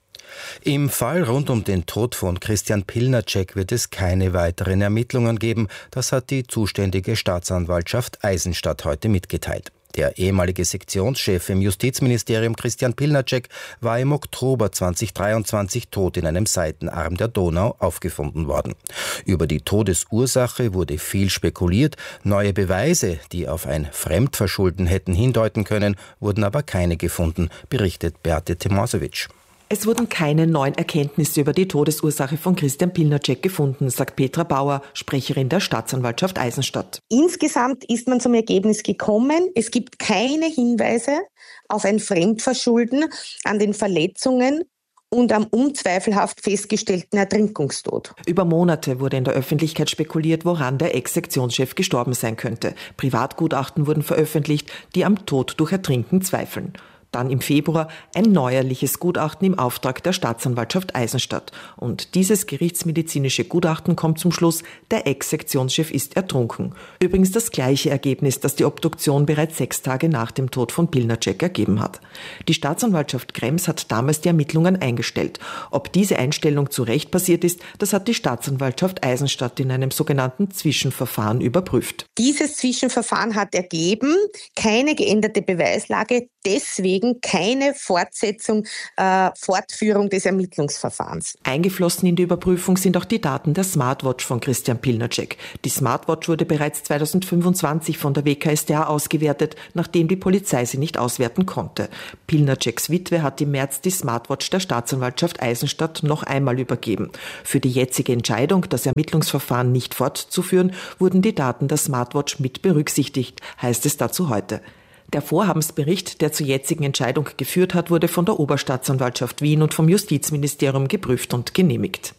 Im Fall rund um den Tod von Christian Pilnacek wird es keine weiteren Ermittlungen geben. Das hat die zuständige Staatsanwaltschaft Eisenstadt heute mitgeteilt. Der ehemalige Sektionschef im Justizministerium Christian Pilnacek war im Oktober 2023 tot in einem Seitenarm der Donau aufgefunden worden. Über die Todesursache wurde viel spekuliert. Neue Beweise, die auf ein Fremdverschulden hätten hindeuten können, wurden aber keine gefunden, berichtet Beate Tomasewitsch. Es wurden keine neuen Erkenntnisse über die Todesursache von Christian Pilnacek gefunden, sagt Petra Bauer, Sprecherin der Staatsanwaltschaft Eisenstadt. Insgesamt ist man zum Ergebnis gekommen, es gibt keine Hinweise auf ein Fremdverschulden an den Verletzungen und am unzweifelhaft festgestellten Ertrinkungstod. Über Monate wurde in der Öffentlichkeit spekuliert, woran der Ex-Sektionschef gestorben sein könnte. Privatgutachten wurden veröffentlicht, die am Tod durch Ertrinken zweifeln. Dann im Februar ein neuerliches Gutachten im Auftrag der Staatsanwaltschaft Eisenstadt. Und dieses gerichtsmedizinische Gutachten kommt zum Schluss, der Ex-Sektionschef ist ertrunken. Übrigens das gleiche Ergebnis, das die Obduktion bereits 6 Tage nach dem Tod von Pilnacek ergeben hat. Die Staatsanwaltschaft Krems hat damals die Ermittlungen eingestellt. Ob diese Einstellung zu Recht passiert ist, das hat die Staatsanwaltschaft Eisenstadt in einem sogenannten Zwischenverfahren überprüft. Dieses Zwischenverfahren hat ergeben, keine geänderte Beweislage, deswegen keine Fortführung des Ermittlungsverfahrens. Eingeflossen in die Überprüfung sind auch die Daten der Smartwatch von Christian Pilnacek. Die Smartwatch wurde bereits 2025 von der WKStA ausgewertet, nachdem die Polizei sie nicht auswerten konnte. Pilnaceks Witwe hat im März die Smartwatch der Staatsanwaltschaft Eisenstadt noch einmal übergeben. Für die jetzige Entscheidung, das Ermittlungsverfahren nicht fortzuführen, wurden die Daten der Smartwatch mit berücksichtigt, heißt es dazu heute. Der Vorhabensbericht, der zur jetzigen Entscheidung geführt hat, wurde von der Oberstaatsanwaltschaft Wien und vom Justizministerium geprüft und genehmigt.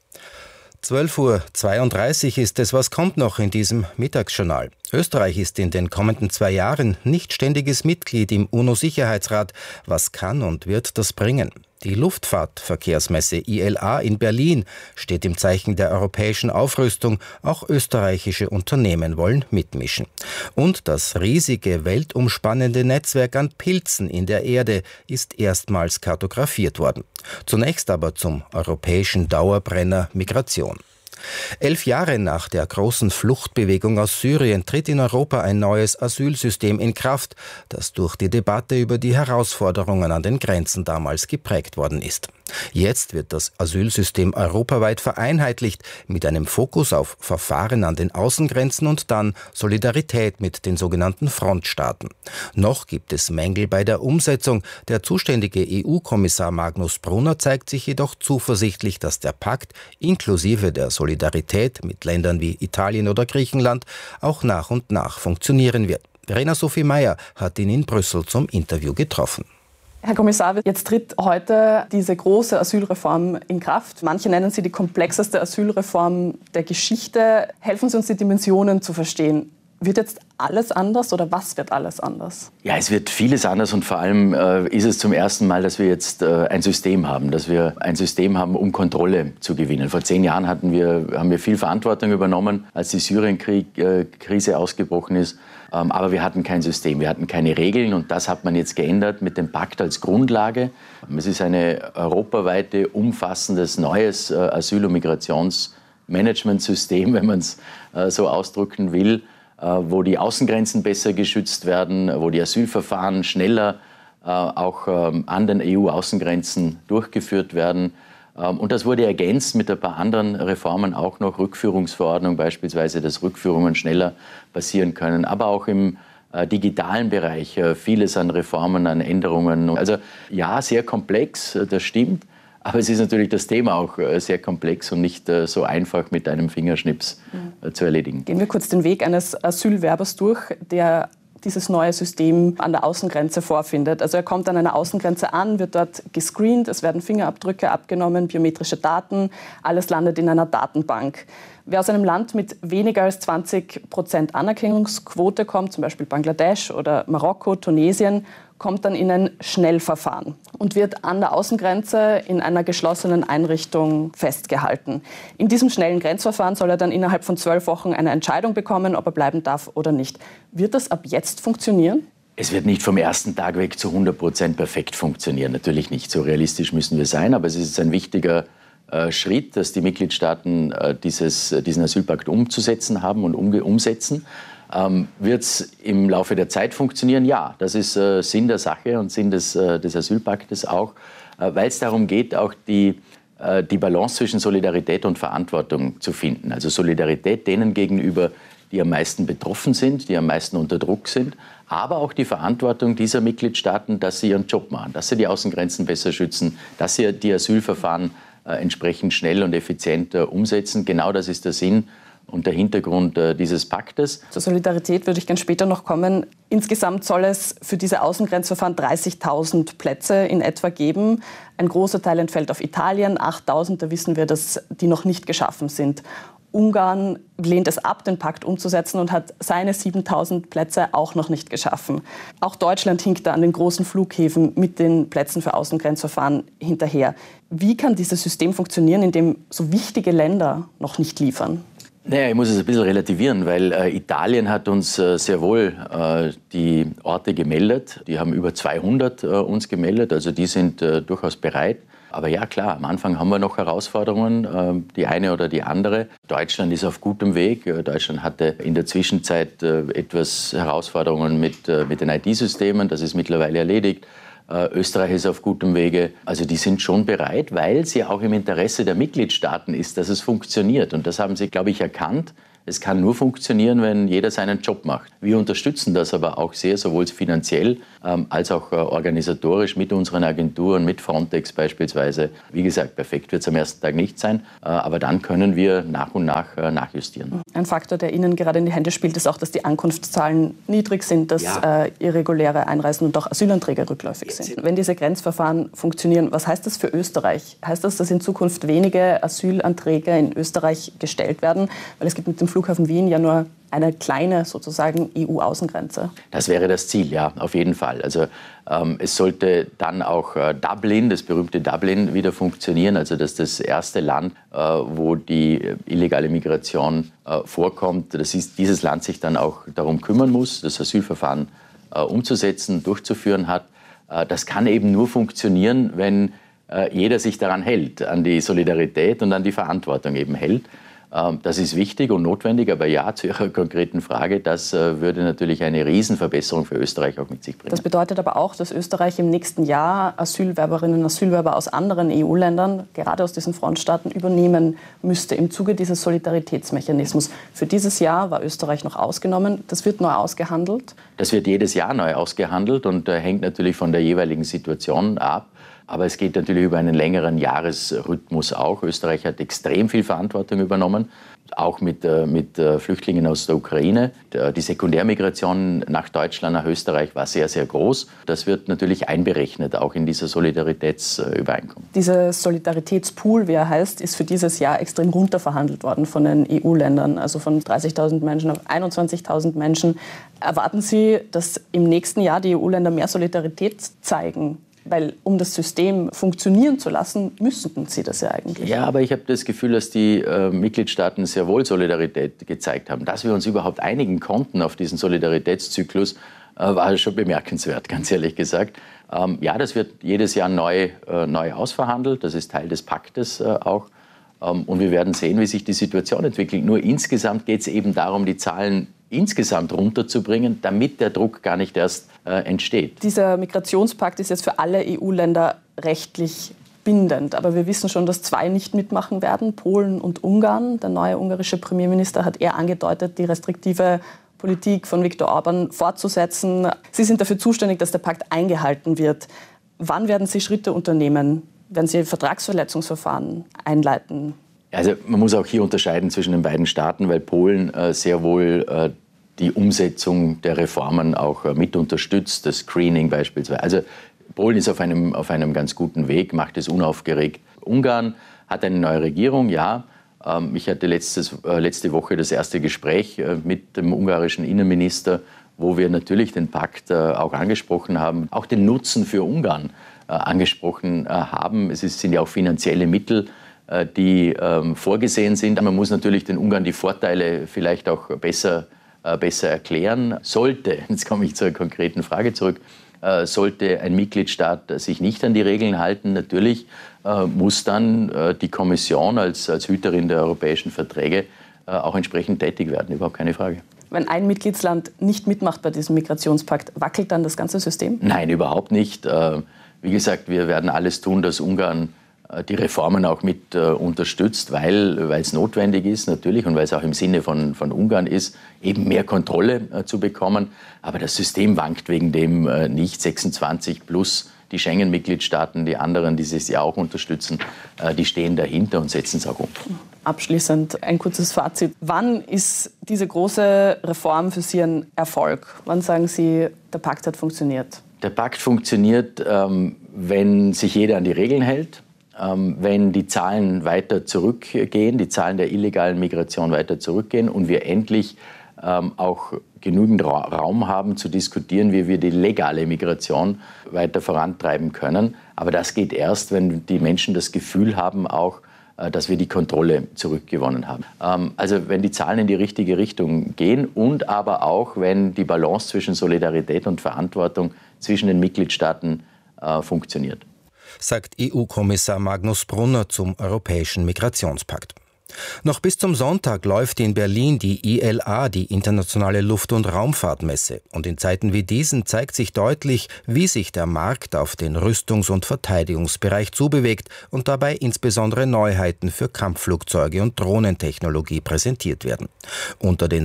12:32 Uhr ist es. Was kommt noch in diesem Mittagsjournal? Österreich ist in den kommenden 2 Jahren nicht ständiges Mitglied im UNO-Sicherheitsrat. Was kann und wird das bringen? Die Luftfahrtverkehrsmesse ILA in Berlin steht im Zeichen der europäischen Aufrüstung. Auch österreichische Unternehmen wollen mitmischen. Und das riesige weltumspannende Netzwerk an Pilzen in der Erde ist erstmals kartografiert worden. Zunächst aber zum europäischen Dauerbrenner Migration. 11 Jahre nach der großen Fluchtbewegung aus Syrien tritt in Europa ein neues Asylsystem in Kraft, das durch die Debatte über die Herausforderungen an den Grenzen damals geprägt worden ist. Jetzt wird das Asylsystem europaweit vereinheitlicht, mit einem Fokus auf Verfahren an den Außengrenzen und dann Solidarität mit den sogenannten Frontstaaten. Noch gibt es Mängel bei der Umsetzung. Der zuständige EU-Kommissar Magnus Brunner zeigt sich jedoch zuversichtlich, dass der Pakt inklusive der Solidarität mit Ländern wie Italien oder Griechenland auch nach und nach funktionieren wird. Verena Sophie Meyer hat ihn in Brüssel zum Interview getroffen. Herr Kommissar, jetzt tritt heute diese große Asylreform in Kraft. Manche nennen sie die komplexeste Asylreform der Geschichte. Helfen Sie uns, die Dimensionen zu verstehen. Wird jetzt alles anders oder was wird alles anders? Ja, es wird vieles anders und vor allem ist es zum ersten Mal, dass wir jetzt ein System haben, um Kontrolle zu gewinnen. Vor 10 Jahren haben wir viel Verantwortung übernommen, als die Syrien-Krise ausgebrochen ist. Aber wir hatten kein System, wir hatten keine Regeln und das hat man jetzt geändert mit dem Pakt als Grundlage. Es ist eine europaweite, umfassendes, neues Asyl- und Migrationsmanagementsystem, wenn man es so ausdrücken will, wo die Außengrenzen besser geschützt werden, wo die Asylverfahren schneller auch an den EU-Außengrenzen durchgeführt werden. Und das wurde ergänzt mit ein paar anderen Reformen, auch noch Rückführungsverordnung beispielsweise, dass Rückführungen schneller passieren können, aber auch im digitalen Bereich vieles an Reformen, an Änderungen. Also ja, sehr komplex, das stimmt, aber es ist natürlich das Thema auch sehr komplex und nicht so einfach mit einem Fingerschnips zu erledigen. Gehen wir kurz den Weg eines Asylwerbers durch, der dieses neue System an der Außengrenze vorfindet. Also er kommt an einer Außengrenze an, wird dort gescreent, es werden Fingerabdrücke abgenommen, biometrische Daten, alles landet in einer Datenbank. Wer aus einem Land mit weniger als 20% Anerkennungsquote kommt, zum Beispiel Bangladesch oder Marokko, Tunesien, kommt dann in ein Schnellverfahren und wird an der Außengrenze in einer geschlossenen Einrichtung festgehalten. In diesem schnellen Grenzverfahren soll er dann innerhalb von 12 Wochen eine Entscheidung bekommen, ob er bleiben darf oder nicht. Wird das ab jetzt funktionieren? Es wird nicht vom ersten Tag weg zu 100% perfekt funktionieren. Natürlich nicht, so realistisch müssen wir sein, aber es ist ein wichtiger Schritt, dass die Mitgliedstaaten diesen Asylpakt umzusetzen haben und umsetzen. Wird es im Laufe der Zeit funktionieren? Ja, das ist Sinn der Sache und Sinn des Asylpaktes auch, weil es darum geht, auch die Balance zwischen Solidarität und Verantwortung zu finden. Also Solidarität denen gegenüber, die am meisten betroffen sind, die am meisten unter Druck sind, aber auch die Verantwortung dieser Mitgliedstaaten, dass sie ihren Job machen, dass sie die Außengrenzen besser schützen, dass sie die Asylverfahren entsprechend schnell und effizient umsetzen. Genau das ist der Sinn und der Hintergrund dieses Paktes. Zur Solidarität würde ich gerne später noch kommen. Insgesamt soll es für diese Außengrenzverfahren 30.000 Plätze in etwa geben. Ein großer Teil entfällt auf Italien, 8.000, da wissen wir, dass die noch nicht geschaffen sind. Ungarn lehnt es ab, den Pakt umzusetzen und hat seine 7.000 Plätze auch noch nicht geschaffen. Auch Deutschland hinkt da an den großen Flughäfen mit den Plätzen für Außengrenzverfahren hinterher. Wie kann dieses System funktionieren, in dem so wichtige Länder noch nicht liefern? Naja, ich muss es ein bisschen relativieren, weil Italien hat uns sehr wohl die Orte gemeldet. Die haben über 200 uns gemeldet, also die sind durchaus bereit. Aber ja, klar, am Anfang haben wir noch Herausforderungen, die eine oder die andere. Deutschland ist auf gutem Weg. Deutschland hatte in der Zwischenzeit etwas Herausforderungen mit den IT-Systemen. Das ist mittlerweile erledigt. Österreich ist auf gutem Wege. Also die sind schon bereit, weil es ja auch im Interesse der Mitgliedstaaten ist, dass es funktioniert. Und das haben sie, glaube ich, erkannt. Es kann nur funktionieren, wenn jeder seinen Job macht. Wir unterstützen das aber auch sehr, sowohl finanziell als auch organisatorisch mit unseren Agenturen, mit Frontex beispielsweise. Wie gesagt, perfekt wird es am ersten Tag nicht sein, aber dann können wir nach und nach nachjustieren. Ein Faktor, der Ihnen gerade in die Hände spielt, ist auch, dass die Ankunftszahlen niedrig sind, dass irreguläre Einreisen und auch Asylanträge rückläufig sind. Wenn diese Grenzverfahren funktionieren, was heißt das für Österreich? Heißt das, dass in Zukunft wenige Asylanträge in Österreich gestellt werden? Weil es gibt mit dem Flughafen Wien ja nur eine kleine sozusagen EU-Außengrenze. Das wäre das Ziel, ja, auf jeden Fall. Also es sollte dann auch Dublin, das berühmte Dublin, wieder funktionieren. Also dass das erste Land, wo die illegale Migration vorkommt, das ist dieses Land sich dann auch darum kümmern muss, das Asylverfahren umzusetzen, durchzuführen hat. Das kann eben nur funktionieren, wenn jeder sich daran hält, an die Solidarität und an die Verantwortung eben hält. Das ist wichtig und notwendig, aber ja, zu Ihrer konkreten Frage, das würde natürlich eine Riesenverbesserung für Österreich auch mit sich bringen. Das bedeutet aber auch, dass Österreich im nächsten Jahr Asylwerberinnen und Asylwerber aus anderen EU-Ländern, gerade aus diesen Frontstaaten, übernehmen müsste im Zuge dieses Solidaritätsmechanismus. Für dieses Jahr war Österreich noch ausgenommen. Das wird neu ausgehandelt. Das wird jedes Jahr neu ausgehandelt und hängt natürlich von der jeweiligen Situation ab. Aber es geht natürlich über einen längeren Jahresrhythmus auch. Österreich hat extrem viel Verantwortung übernommen, auch mit Flüchtlingen aus der Ukraine. Die Sekundärmigration nach Deutschland, nach Österreich war sehr, sehr groß. Das wird natürlich einberechnet, auch in dieser Solidaritätsübereinkunft. Dieser Solidaritätspool, wie er heißt, ist für dieses Jahr extrem runterverhandelt worden von den EU-Ländern, also von 30.000 Menschen auf 21.000 Menschen. Erwarten Sie, dass im nächsten Jahr die EU-Länder mehr Solidarität zeigen? Weil um das System funktionieren zu lassen, müssten sie das ja eigentlich. Ja, aber ich habe das Gefühl, dass die Mitgliedstaaten sehr wohl Solidarität gezeigt haben. Dass wir uns überhaupt einigen konnten auf diesen Solidaritätszyklus, war schon bemerkenswert, ganz ehrlich gesagt. Ja, das wird jedes Jahr neu ausverhandelt. Das ist Teil des Paktes auch. Und wir werden sehen, wie sich die Situation entwickelt. Nur insgesamt geht es eben darum, die Zahlen insgesamt runterzubringen, damit der Druck gar nicht erst entsteht. Dieser Migrationspakt ist jetzt für alle EU-Länder rechtlich bindend. Aber wir wissen schon, dass 2 nicht mitmachen werden, Polen und Ungarn. Der neue ungarische Premierminister hat eher angedeutet, die restriktive Politik von Viktor Orbán fortzusetzen. Sie sind dafür zuständig, dass der Pakt eingehalten wird. Wann werden Sie Schritte unternehmen? Werden Sie Vertragsverletzungsverfahren einleiten? Also man muss auch hier unterscheiden zwischen den beiden Staaten, weil Polen sehr wohl die Umsetzung der Reformen auch mit unterstützt, das Screening beispielsweise. Also Polen ist auf einem ganz guten Weg, macht es unaufgeregt. Ungarn hat eine neue Regierung, ja. Ich hatte letzte Woche das erste Gespräch mit dem ungarischen Innenminister, wo wir natürlich den Pakt auch angesprochen haben, auch den Nutzen für Ungarn angesprochen haben. Es sind ja auch finanzielle Mittel, die vorgesehen sind. Man muss natürlich den Ungarn die Vorteile vielleicht auch besser erklären. Jetzt komme ich zur konkreten Frage zurück, sollte ein Mitgliedstaat sich nicht an die Regeln halten, natürlich muss dann die Kommission als Hüterin der europäischen Verträge auch entsprechend tätig werden, überhaupt keine Frage. Wenn ein Mitgliedsland nicht mitmacht bei diesem Migrationspakt, wackelt dann das ganze System? Nein, überhaupt nicht. Wie gesagt, wir werden alles tun, dass Ungarn die Reformen auch mit unterstützt, weil es notwendig ist natürlich und weil es auch im Sinne von Ungarn ist, eben mehr Kontrolle zu bekommen. Aber das System wankt wegen dem nicht. 26 plus die Schengen-Mitgliedstaaten, die anderen, die es ja auch unterstützen, die stehen dahinter und setzen es auch um. Abschließend ein kurzes Fazit. Wann ist diese große Reform für Sie ein Erfolg? Wann sagen Sie, der Pakt hat funktioniert? Der Pakt funktioniert, wenn sich jeder an die Regeln hält, wenn die Zahlen weiter zurückgehen, die Zahlen der illegalen Migration weiter zurückgehen und wir endlich auch genügend Raum haben zu diskutieren, wie wir die legale Migration weiter vorantreiben können. Aber das geht erst, wenn die Menschen das Gefühl haben auch, dass wir die Kontrolle zurückgewonnen haben. Also wenn die Zahlen in die richtige Richtung gehen und aber auch, wenn die Balance zwischen Solidarität und Verantwortung zwischen den Mitgliedstaaten funktioniert. Sagt EU-Kommissar Magnus Brunner zum Europäischen Migrationspakt. Noch bis zum Sonntag läuft in Berlin die ILA, die Internationale Luft- und Raumfahrtmesse. Und in Zeiten wie diesen zeigt sich deutlich, wie sich der Markt auf den Rüstungs- und Verteidigungsbereich zubewegt und dabei insbesondere Neuheiten für Kampfflugzeuge und Drohnentechnologie präsentiert werden. Unter den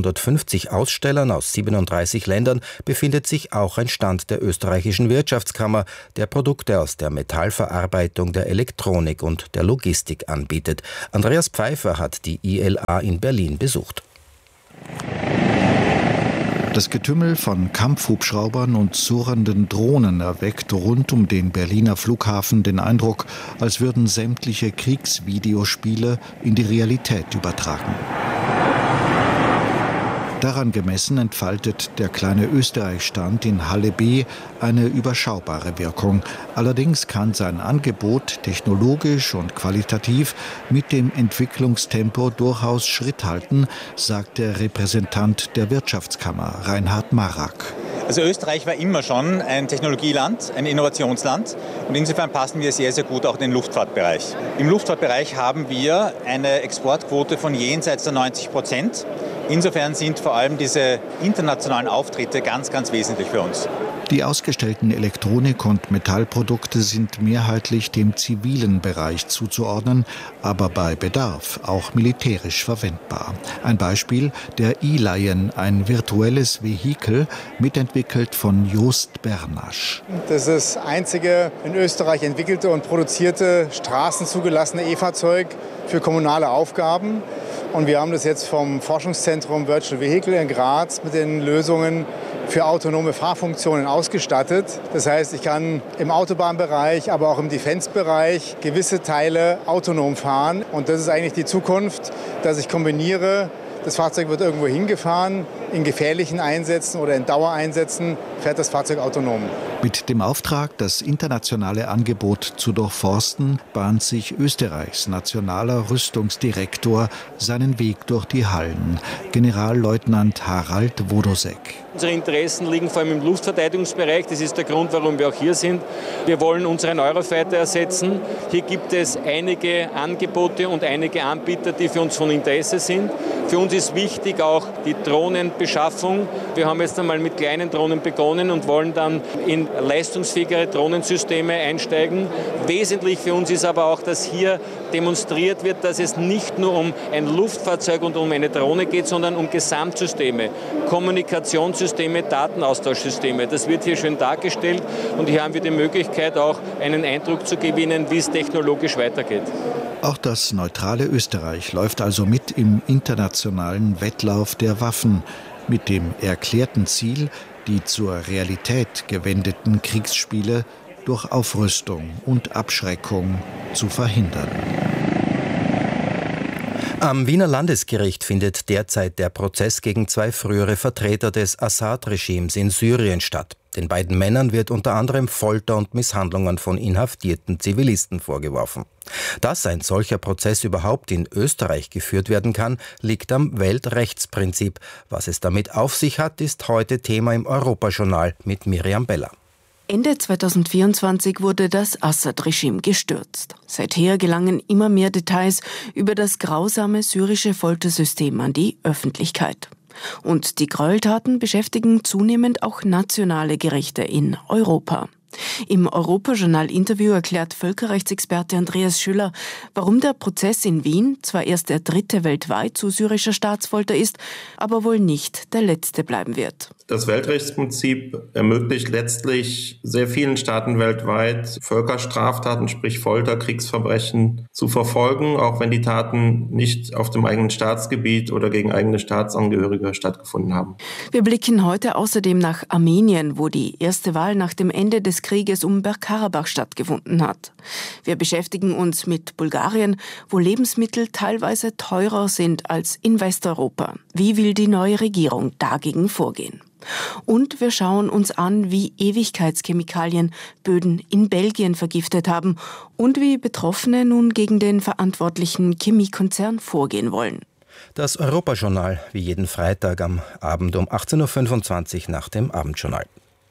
750 Ausstellern aus 37 Ländern befindet sich auch ein Stand der österreichischen Wirtschaftskammer, der Produkte aus der Metallverarbeitung, der Elektronik und der Logistik anbietet. Andreas Pfeiffer hat die ILA in Berlin besucht. Das Getümmel von Kampfhubschraubern und surrenden Drohnen erweckt rund um den Berliner Flughafen den Eindruck, als würden sämtliche Kriegsvideospiele in die Realität übertragen. Daran gemessen entfaltet der kleine Österreich-Stand in Halle B eine überschaubare Wirkung. Allerdings kann sein Angebot technologisch und qualitativ mit dem Entwicklungstempo durchaus Schritt halten, sagt der Repräsentant der Wirtschaftskammer, Reinhard Marak. Also Österreich war immer schon ein Technologieland, ein Innovationsland und insofern passen wir sehr, sehr gut auch in den Luftfahrtbereich. Im Luftfahrtbereich haben wir eine Exportquote von jenseits der 90%. Insofern sind vor allem diese internationalen Auftritte ganz, ganz wesentlich für uns. Die ausgestellten Elektronik- und Metallprodukte sind mehrheitlich dem zivilen Bereich zuzuordnen, aber bei Bedarf auch militärisch verwendbar. Ein Beispiel: der E-Lion, ein virtuelles Vehikel, mitentwickelt von Joost Bernasch. Das ist das einzige in Österreich entwickelte und produzierte straßenzugelassene E-Fahrzeug für kommunale Aufgaben. Und wir haben das jetzt vom Forschungszentrum Virtual Vehicle in Graz mit den Lösungen für autonome Fahrfunktionen ausgestattet. Das heißt, ich kann im Autobahnbereich, aber auch im Defense-Bereich gewisse Teile autonom fahren. Und das ist eigentlich die Zukunft, dass ich kombiniere. Das Fahrzeug wird irgendwo hingefahren, in gefährlichen Einsätzen oder in Dauereinsätzen fährt das Fahrzeug autonom. Mit dem Auftrag, das internationale Angebot zu durchforsten, bahnt sich Österreichs nationaler Rüstungsdirektor seinen Weg durch die Hallen. Generalleutnant Harald Wodosek. Unsere Interessen liegen vor allem im Luftverteidigungsbereich. Das ist der Grund, warum wir auch hier sind. Wir wollen unseren Eurofighter ersetzen. Hier gibt es einige Angebote und einige Anbieter, die für uns von Interesse sind. Für uns ist wichtig auch die Drohnenbeschaffung. Wir haben jetzt einmal mit kleinen Drohnen begonnen und wollen dann in leistungsfähigere Drohnensysteme einsteigen. Wesentlich für uns ist aber auch, dass hier demonstriert wird, dass es nicht nur um ein Luftfahrzeug und um eine Drohne geht, sondern um Gesamtsysteme, Kommunikationssysteme, Datenaustauschsysteme. Das wird hier schön dargestellt und hier haben wir die Möglichkeit, auch einen Eindruck zu gewinnen, wie es technologisch weitergeht. Auch das neutrale Österreich läuft also mit im internationalen Wettlauf der Waffen, mit dem erklärten Ziel, die zur Realität gewendeten Kriegsspiele durch Aufrüstung und Abschreckung zu verhindern. Am Wiener Landesgericht findet derzeit der Prozess gegen 2 frühere Vertreter des Assad-Regimes in Syrien statt. Den beiden Männern wird unter anderem Folter und Misshandlungen von inhaftierten Zivilisten vorgeworfen. Dass ein solcher Prozess überhaupt in Österreich geführt werden kann, liegt am Weltrechtsprinzip. Was es damit auf sich hat, ist heute Thema im Europajournal mit Miriam Beller. Ende 2024 wurde das Assad-Regime gestürzt. Seither gelangen immer mehr Details über das grausame syrische Foltersystem an die Öffentlichkeit. Und die Gräueltaten beschäftigen zunehmend auch nationale Gerichte in Europa. Im Europajournal-Interview erklärt Völkerrechtsexperte Andreas Schüller, warum der Prozess in Wien zwar erst der 3. weltweit zu syrischer Staatsfolter ist, aber wohl nicht der letzte bleiben wird. Das Weltrechtsprinzip ermöglicht letztlich sehr vielen Staaten weltweit, Völkerstraftaten, sprich Folter, Kriegsverbrechen zu verfolgen, auch wenn die Taten nicht auf dem eigenen Staatsgebiet oder gegen eigene Staatsangehörige stattgefunden haben. Wir blicken heute außerdem nach Armenien, wo die erste Wahl nach dem Ende des Krieges um Bergkarabach stattgefunden hat. Wir beschäftigen uns mit Bulgarien, wo Lebensmittel teilweise teurer sind als in Westeuropa. Wie will die neue Regierung dagegen vorgehen? Und wir schauen uns an, wie Ewigkeitschemikalien Böden in Belgien vergiftet haben und wie Betroffene nun gegen den verantwortlichen Chemiekonzern vorgehen wollen. Das Europajournal wie jeden Freitag am Abend um 18.25 Uhr nach dem Abendjournal.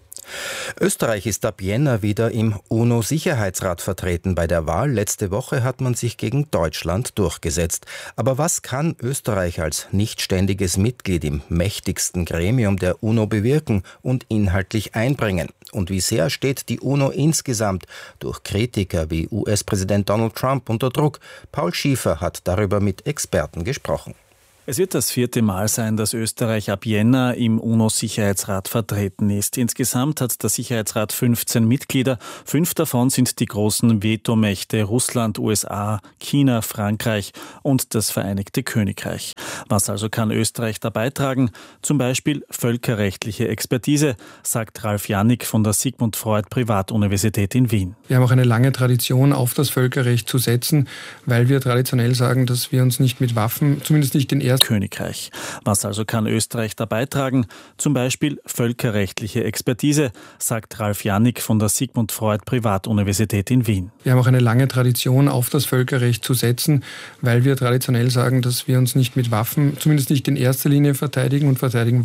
Österreich ist ab Jänner wieder im UNO-Sicherheitsrat vertreten. Bei der Wahl letzte Woche hat man sich gegen Deutschland durchgesetzt. Aber was kann Österreich als nichtständiges Mitglied im mächtigsten Gremium der UNO bewirken und inhaltlich einbringen? Und wie sehr steht die UNO insgesamt durch Kritiker wie US-Präsident Donald Trump unter Druck? Paul Schiefer hat darüber mit Experten gesprochen. Es wird das 4. Mal sein, dass Österreich ab Jänner im UNO-Sicherheitsrat vertreten ist. Insgesamt hat der Sicherheitsrat 15 Mitglieder. 5 davon sind die großen Vetomächte Russland, USA, China, Frankreich und das Vereinigte Königreich. Was also kann Österreich da beitragen? Zum Beispiel völkerrechtliche Expertise, sagt Ralf Jannik von der Sigmund Freud Privatuniversität in Wien. Wir haben auch eine lange Tradition, auf das Völkerrecht zu setzen, weil wir traditionell sagen, dass wir uns nicht mit Waffen, zumindest nicht den Königreich. Was also kann Österreich da beitragen? Zum Beispiel völkerrechtliche Expertise, sagt Ralf Jannik von der Sigmund Freud Privatuniversität in Wien. Wir haben auch eine lange Tradition, auf das Völkerrecht zu setzen, weil wir traditionell sagen, dass wir uns nicht mit Waffen, zumindest nicht in erster Linie verteidigen und verteidigen